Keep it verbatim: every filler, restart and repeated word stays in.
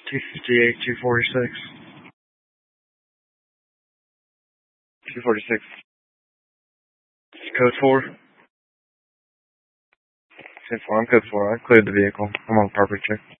two fifty-eight, two forty-six. two forty-six. Code four. ten four, I'm code four. I cleared the vehicle. I'm on property check.